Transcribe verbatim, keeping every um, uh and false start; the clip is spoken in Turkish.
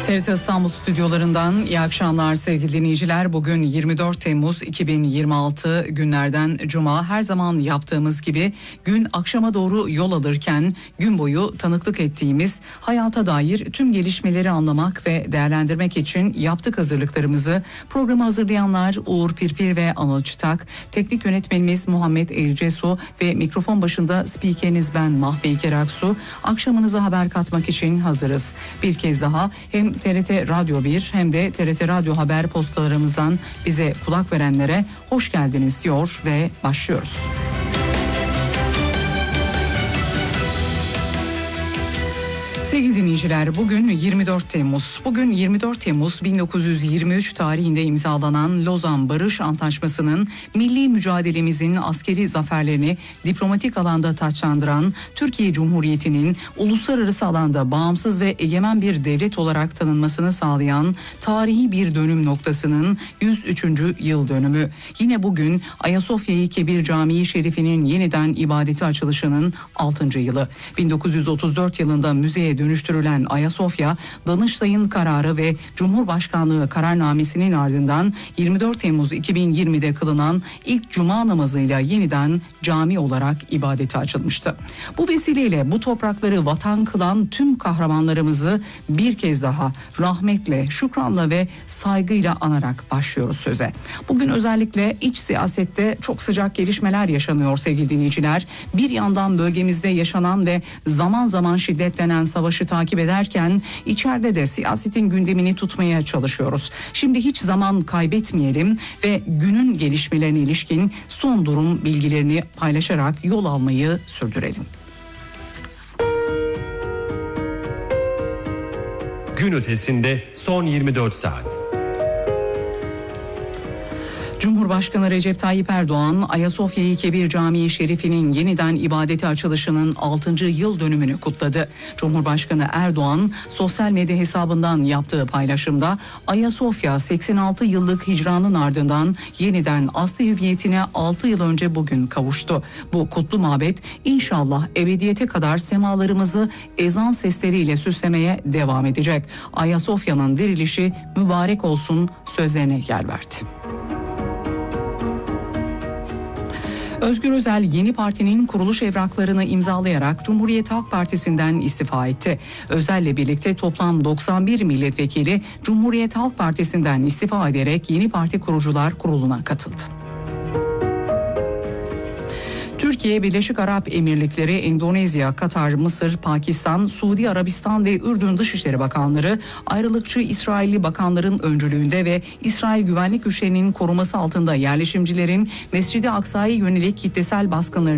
T R T İstanbul stüdyolarından iyi akşamlar sevgili dinleyiciler. Bugün yirmi dört Temmuz iki bin yirmi altı günlerden Cuma. Her zaman yaptığımız gibi gün akşama doğru yol alırken gün boyu tanıklık ettiğimiz hayata dair tüm gelişmeleri anlamak ve değerlendirmek için yaptık hazırlıklarımızı. Programı hazırlayanlar Uğur Pirpir ve Anıl Çıtak, teknik yönetmenimiz Muhammed Ercesu ve mikrofon başında spikeriniz ben Mahbeyker Aksu. Akşamınıza haber katmak için hazırız. Bir kez daha hem T R T Radyo bir hem de T R T Radyo Haber postalarımızdan bize kulak verenlere hoş geldiniz diyor ve başlıyoruz. Sevgili dinleyiciler, bugün yirmi dört Temmuz. Bugün yirmi dört Temmuz bin dokuz yüz yirmi üç tarihinde imzalanan Lozan Barış Antlaşması'nın milli mücadelemizin askeri zaferlerini diplomatik alanda taçlandıran, Türkiye Cumhuriyeti'nin uluslararası alanda bağımsız ve egemen bir devlet olarak tanınmasını sağlayan tarihi bir dönüm noktasının yüz üçüncü yıl dönümü. Yine bugün Ayasofya-i Kebir Camii Şerifi'nin yeniden ibadete açılışının altıncı yılı. bin dokuz yüz otuz dört yılında müzeye dönüştürülen Ayasofya, Danıştay'ın kararı ve Cumhurbaşkanlığı kararnamesinin ardından yirmi dört Temmuz iki bin yirmide kılınan ilk cuma namazıyla yeniden cami olarak ibadete açılmıştı. Bu vesileyle bu toprakları vatan kılan tüm kahramanlarımızı bir kez daha rahmetle, şükranla ve saygıyla anarak başlıyoruz söze. Bugün özellikle iç siyasette çok sıcak gelişmeler yaşanıyor sevgili dinleyiciler. Bir yandan bölgemizde yaşanan ve zaman zaman şiddetlenen savaşı takip ederken içeride de siyasetin gündemini tutmaya çalışıyoruz. Şimdi hiç zaman kaybetmeyelim ve günün gelişmelerine ilişkin son durum bilgilerini paylaşarak yol almayı sürdürelim. Gün ötesinde son yirmi dört saat. Cumhurbaşkanı Recep Tayyip Erdoğan, Ayasofya-i Kebir Camii Şerifi'nin yeniden ibadete açılışının altıncı yıl dönümünü kutladı. Cumhurbaşkanı Erdoğan, sosyal medya hesabından yaptığı paylaşımda, Ayasofya seksen altı yıllık hicranın ardından yeniden asli hüviyetine altı yıl önce bugün kavuştu. Bu kutlu mabet inşallah ebediyete kadar semalarımızı ezan sesleriyle süslemeye devam edecek. Ayasofya'nın dirilişi mübarek olsun sözlerine yer verdi. Özgür Özel yeni partinin kuruluş evraklarını imzalayarak Cumhuriyet Halk Partisi'nden istifa etti. Özel'le birlikte toplam doksan bir milletvekili Cumhuriyet Halk Partisi'nden istifa ederek yeni parti kurucular kuruluna katıldı. Türkiye, Birleşik Arap Emirlikleri, Endonezya, Katar, Mısır, Pakistan, Suudi Arabistan ve Ürdün Dışişleri Bakanları, ayrılıkçı İsrailli bakanların öncülüğünde ve İsrail güvenlik güçlerinin koruması altında yerleşimcilerin Mescid-i Aksa'ya yönelik kitlesel baskınlarını